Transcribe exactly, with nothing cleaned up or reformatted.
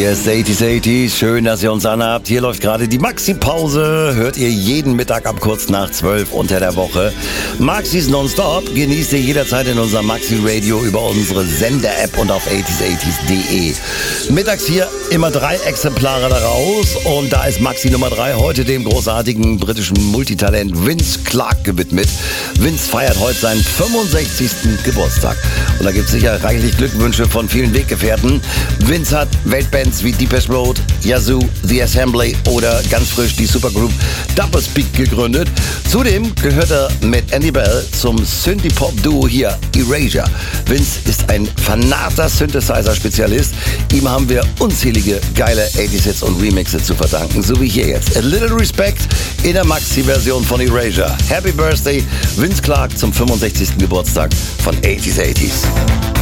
Hier ist achtziger achtziger, schön, dass ihr uns anhabt. Hier läuft gerade die Maxi-Pause, hört ihr jeden Mittag ab kurz nach zwölf unter der Woche. Maxis Nonstop genießt ihr jederzeit in unserem Maxi-Radio über unsere Sender-App und auf achtziger achtziger punkt de. Mittags hier immer drei Exemplare daraus und da ist Maxi Nummer drei heute dem großartigen britischen Multitalent Vince Clarke gewidmet. Vince feiert heute seinen fünfundsechzigsten Geburtstag und da gibt es sicher reichlich Glückwünsche von vielen Weggefährten. Vince hat Weltbands wie Depeche Mode, Yazoo, The Assembly oder ganz frisch die Supergroup Doublespeak gegründet. Zudem gehört er mit Andy Bell zum Synthie-Pop-Duo hier Erasure. Vince ist ein fanater Synthesizer-Spezialist. Ihm haben wir unzählige geile achtziger-Hits und Remixe zu verdanken, so wie hier jetzt. A Little Respect in der Maxi-Version von Erasure. Happy Birthday, Vince Clarke zum fünfundsechzigsten Geburtstag von achtziger achtziger.